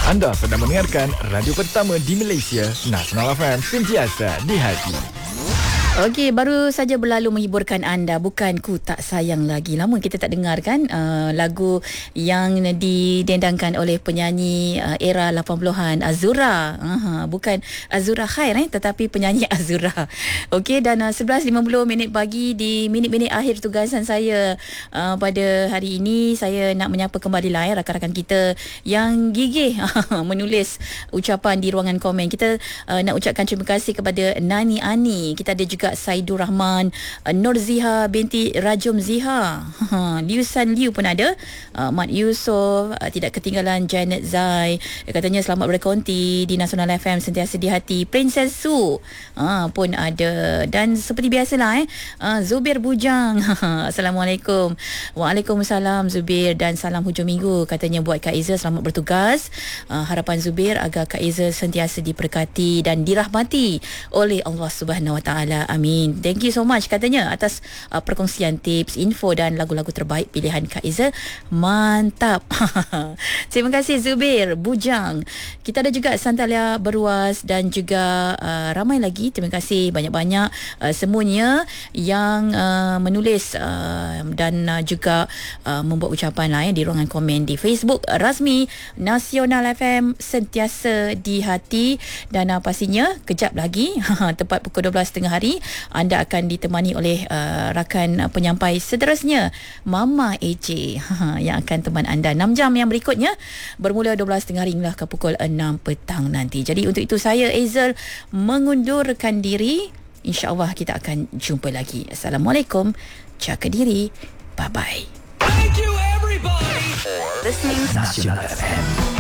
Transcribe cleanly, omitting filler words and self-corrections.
Anda sedang mendengarkan radio pertama di Malaysia, Nasional FM, sentiasa di hati. Okey, baru saja berlalu menghiburkan anda. Bukan Ku Tak Sayang Lagi. Lama kita tak dengar kan lagu yang didendangkan oleh penyanyi era 80-an, Azura. Bukan Azura Khair tetapi penyanyi Azura. Okey, dan 11.50 minit pagi di minit-minit akhir tugasan saya pada hari ini, saya nak menyapa kembali lah rakan-rakan kita yang gigih menulis ucapan di ruangan komen. Kita nak ucapkan terima kasih kepada Nani Ani. Kita ada juga Saidur Rahman, Nur Ziha binti Rajum Ziha, Liu San Liu pun ada, Mat Yusof, tidak ketinggalan Janet Zai, katanya selamat berkonti di Nasional FM, sentiasa di hati. Princess Su pun ada, dan seperti biasalah Zubir Bujang. Assalamualaikum. Waalaikumsalam Zubir, dan salam hujung minggu katanya buat Kak Iza, selamat bertugas. Harapan Zubir agar Kak Iza sentiasa diberkati dan dirahmati oleh Allah Subhanahu Wa Taala. Amin. Thank you so much katanya atas perkongsian tips, info dan lagu-lagu terbaik pilihan Kak Iza. Mantap. Terima kasih Zubir Bujang. Kita ada juga Santalia Beruas dan juga ramai lagi. Terima kasih banyak-banyak semuanya yang menulis dan juga membuat ucapan lain di ruangan komen di Facebook rasmi Nasional FM, sentiasa di hati. Dan pastinya kejap lagi tepat pukul 12.30 hari anda akan ditemani oleh rakan penyampai seterusnya, Mama AJ, yang akan teman anda 6 jam yang berikutnya bermula 12.30 hari hingga ke pukul 6 petang nanti. Jadi untuk itu saya Aizal mengundurkan diri. InsyaAllah kita akan jumpa lagi. Assalamualaikum. Jaga diri. Bye bye. Thank you everybody for listening to Nasional FM.